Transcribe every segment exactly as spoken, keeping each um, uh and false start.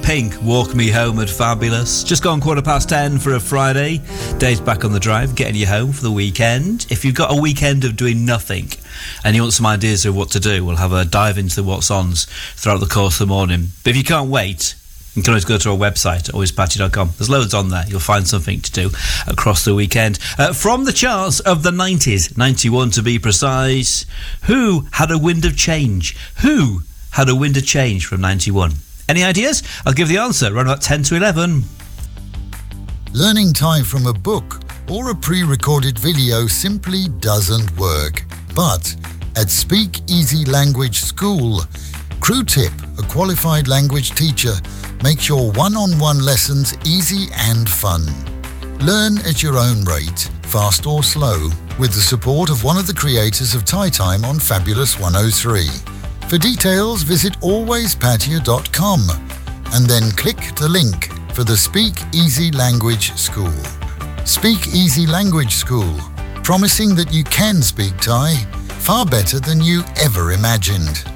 Pink, Walk Me Homeward, fabulous. Just gone quarter past ten for a Friday. Dave's back on the drive, getting you home for the weekend. If you've got a weekend of doing nothing and you want some ideas of what to do, we'll have a dive into the what's ons throughout the course of the morning. But if you can't wait, you can always go to our website, always patchy dot com. There's loads on there. You'll find something to do across the weekend. Uh, from the charts of the nineties, ninety-one to be precise, who had a wind of change? Who had a wind of change from ninety-one? Any ideas? I'll give the answer around about ten to eleven. Learning Thai from a book or a pre-recorded video simply doesn't work. But at Speak Easy Language School, Crew Tip, a qualified language teacher, makes your one-on-one lessons easy and fun. Learn at your own rate, fast or slow, with the support of one of the creators of Thai Time on Fabulous one oh three. For details, visit always patia dot com and then click the link for the Speak Easy Language School. Speak Easy Language School, promising that you can speak Thai far better than you ever imagined.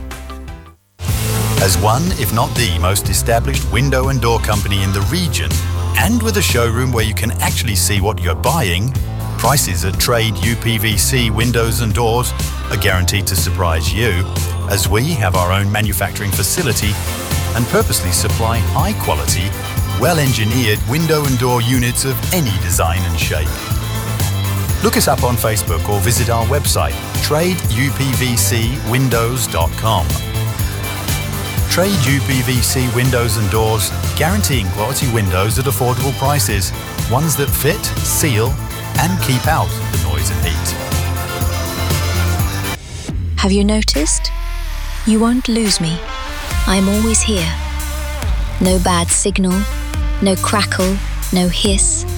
As one, if not the most established window and door company in the region, and with a showroom where you can actually see what you're buying, prices at Trade U P V C windows and doors are guaranteed to surprise you, as we have our own manufacturing facility and purposely supply high-quality, well-engineered window and door units of any design and shape. Look us up on Facebook or visit our website, trade u p v c windows dot com. Trade U P V C windows and doors, guaranteeing quality windows at affordable prices, ones that fit, seal, and keep out the noise and heat. Have you noticed? You won't lose me. I'm always here. No bad signal, no crackle, no hiss.